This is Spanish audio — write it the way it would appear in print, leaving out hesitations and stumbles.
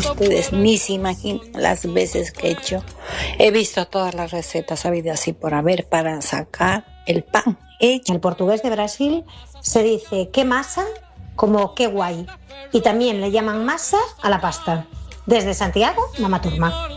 ustedes ni se imaginan las veces que he hecho. He visto todas las recetas habidas y por haber para sacar el pan hecho. En el portugués de Brasil se dice que masa como que guay. Y también le llaman masa a la pasta. Desde Santiago, Mama Turma.